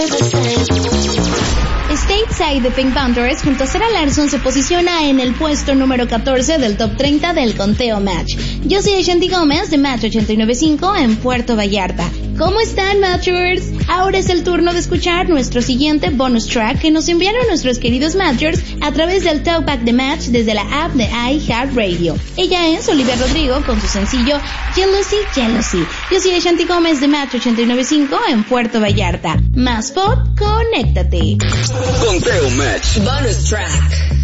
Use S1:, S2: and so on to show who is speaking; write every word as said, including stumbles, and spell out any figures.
S1: Stateside de Pink Panthers junto a Sarah Larsson se posiciona en el puesto número catorce del top treinta del conteo Match. Yo soy Ashanti Gómez de Match ochenta y nueve punto cinco en Puerto Vallarta. ¿Cómo están, Matchers? Ahora es el turno de escuchar nuestro siguiente bonus track que nos enviaron nuestros queridos Matchers a través del Talkback de Match desde la app de iHeartRadio. Ella es Olivia Rodrigo con su sencillo Jealousy, Jealousy. Yo soy Ashanti Gómez de Match ochenta y nueve punto cinco en Puerto Vallarta. Más pop, conéctate.
S2: Conteo Match.
S3: Bonus track.